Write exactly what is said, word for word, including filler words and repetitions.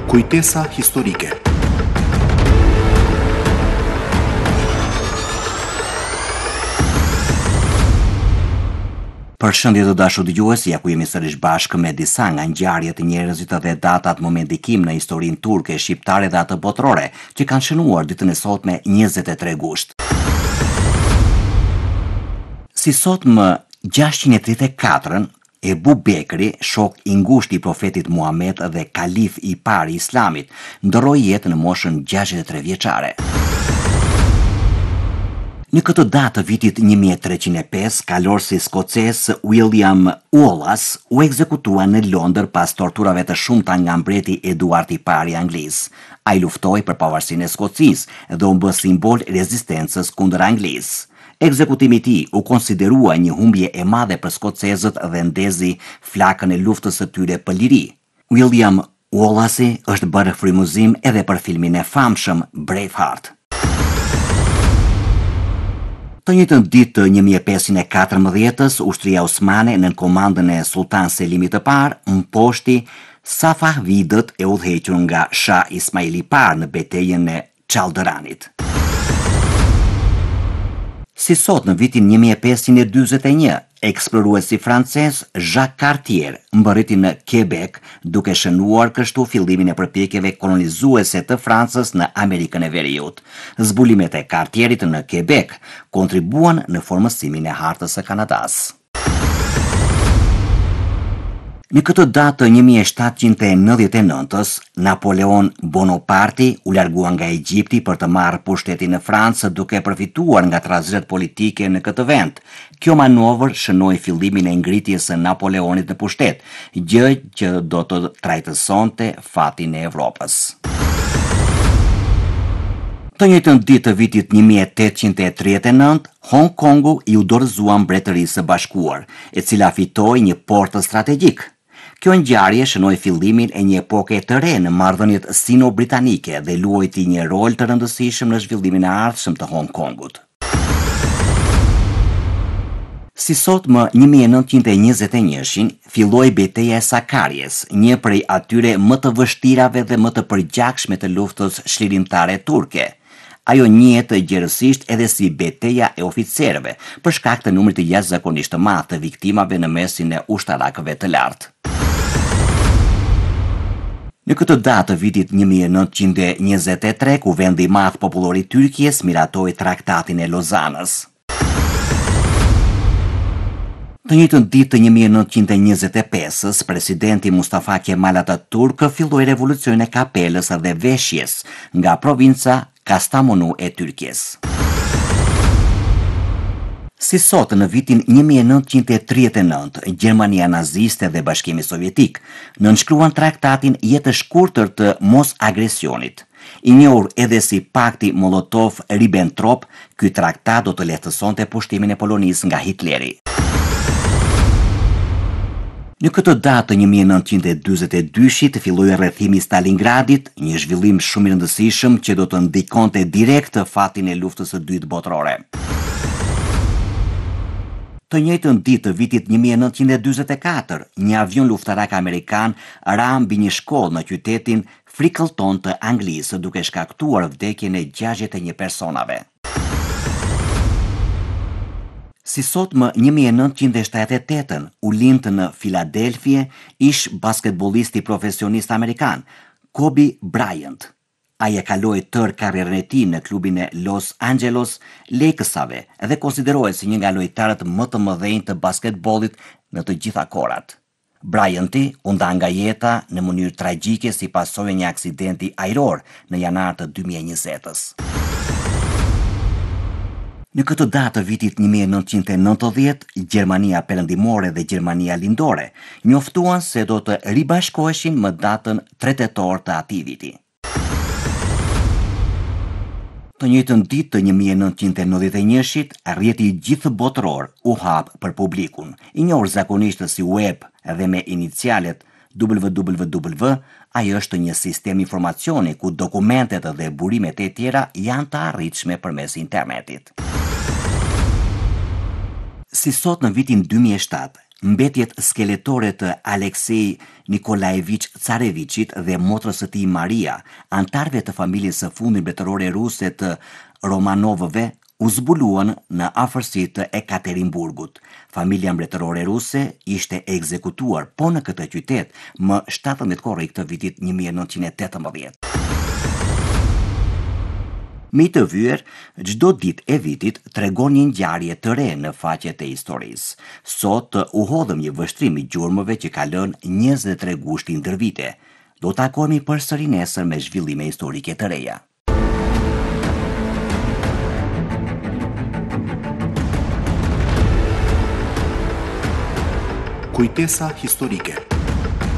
Kujtesa historike. Përshëndetje të dashur dëgjues, ja ku jemi sërish bashkë me disa nga ngjarjet e njerëzit dhe datat më me ndikim në historinë turke, shqiptare dhe atë botërore, që kanë shënuar ditën e sotme njëzet e tre gusht. Si sot më gjashtëqind e tridhjetë e katër, Ebu Bekri, shok i ngushtë i profetit Muhammed dhe kalif i parë i Islamit, ndroi jetën në moshën gjashtëdhjetë e tre vjeçare. Në këtë datë të vitit një mijë e treqind e pesë, kalorësi skocez William Wallace u ekzekutua në Londër pas torturave të shumta nga mbreti Eduard i parë i Anglisë. Ai luftoi për pavarësinë e Skocisë dhe u bë simbol rezistencës kundër Anglisë. Ekzekutimi i tij u konsiderua një humbje e madhe për skocezët dhe ndezi flakën e luftës së tyre për liri. William Wallace është bërë frymëzim edhe për filmin e famshëm Braveheart. Të njëjtën ditë të një mijë e pesëqind e katërmbëdhjetës, ushtria osmane nën komandën e Sultan Selimit të parë mposhti Safavidët e udhëhequr nga Shah Ismail i parë në betejën e Çallderanit. Si sot në vitin një mijë e pesëqind e dyzet e një, eksploruesi francez Jacques Cartier mbërriti në Quebec, duke shënuar kështu fillimin e përpjekjeve kolonizuese të Francës në Amerikën e Veriut. Zbulimet e Cartierit në Quebec kontribuan në formësimin e hartës së Kanadas. Në këtë datë të një mijë e shtatëqind e nëntëdhjetë e nëntës, Napoleon Bonaparte u largua nga Egjipti për të marrë pushtetin në Francë duke përfituar nga trazret politike në këtë vend. Kjo manovër shënoi fillimin e ngritjes së Napoleonit në pushtet, gjë që do të trajtësonte fatin e Evropës. Të njëjtën ditë të vitit një mijë e tetëqind e tridhjetë e nëntë, Hong Kongu i u dorëzua Mbretërisë së Bashkuar, e cila fitoi një port strategjik. Kjo ngjarje shënoi fillimin e një epoke të re në marrëdhëniet sino-britanike dhe luajti një rol të rëndësishëm në zhvillimin e ardhshëm të Hong Kongut. Si sot më një mijë e nëntëqind e njëzet e njëshin, filloi betejë e Sakarjes, një prej atyre më të vështirave dhe më të përgjakshme të luftës çlirimtare turke. Ajo njihet gjerësisht edhe si betejë e oficerëve, për shkak të numrit të jashtëzakonisht të madh të viktimave në mesin e ushtarakëve të lartë. Në këtë datë të vitit një mijë e nëntëqind e njëzet e tre, Kuvendi i Madh Popullor i Turqisë miratoi Traktatin e Lozanës. Të njëjtën ditë të një mijë e nëntëqind e njëzet e pesës, presidenti Mustafa Kemal Atatürk filloi revolucionin e kapelës dhe veshjes nga provinca Kastamonu e Turqisë. Si sot në vitin një mijë e nëntëqind e tridhjetë e nëntë, Gjermania naziste dhe Bashkimi Sovjetik nënshkruan traktatin jetë shkurtër të mos agresionit. I njohur edhe si Pakti Molotov-Ribbentrop, ky traktat do të lehtësonte pushtimin e Polonisë nga Hitleri. Në këtë datë një mijë e nëntëqind e dyzet e dyshit filloi rrethimi i Stalingradit, një zhvillim shumë i rëndësishëm që do të ndikonte direkt fatin e luftës së dytë botërore. Të njëjtën ditë të vitit një mijë e nëntëqind e dyzet e katër, një avion luftarak amerikan ra mbi një shkollë në qytetin Freckleton të Anglisë, duke shkaktuar vdekjen e gjashtëdhjetë e një personave. Si sot më një mijë e nëntëqind e shtatëdhjetë e tetën, u lind në Filadelfie ish basketbollisti profesionist amerikan, Kobe Bryant. Ai e kaloi tërë karrierën e tij në klubin e Los Angeles Lakersave dhe konsiderohet si një nga lojtarët më të mëdhenj të basketbollit në të gjitha kohrat. Bryanti u nda nga jeta në mënyrë tragjike si pasojë një aksidenti ajror në janar të dy mijë e njëzetës. Në këtë datë të vitit një mijë e nëntëqind e nëntëdhjetë, Gjermania Perëndimore dhe Gjermania Lindore njoftuan se do të ribashkoheshin më datën tre tetor të atij viti. Të njëjtën ditë të një mijë e nëntëqind e nëntëdhjetë e njëshit, rrjeti gjithë botëror u hap për publikun, i njohur zakonisht si web dhe me inicialet W W W, ai është një sistem informacioni ku dokumentet dhe burimet e tjera janë të arritshme përmes internetit. Si sot në vitin dy mijë e shtatë, Mbetjet skeletore të Aleksei Nikolaeviç Carevicit dhe motrës së tij Maria, antarëve të familjes së fundit mbretërore ruse të Romanovëve, u zbuluan në afërsi të Ekaterinburgut. Familja mbretërore ruse ishte ekzekutuar, po në këtë qytet më shtatëmbëdhjetë korrik të vitit një mijë e nëntëqind e tetëmbëdhjetë. Mi të vyer, çdo ditë e vitit tregon një ngjarje të re në faqet e historisë. Sot u hodhëm një vështrim i gjurmëve që ka lënë njëzet e tre gushti ndër vite. Do takohemi përsëri nesër me zhvillime historike të reja. Kujtesa historike.